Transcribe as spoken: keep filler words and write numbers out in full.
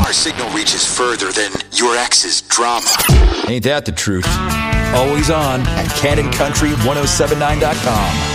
Our signal reaches further than your ex's drama. Ain't that the truth? Always on at Cannon Country ten seventy-nine dot com.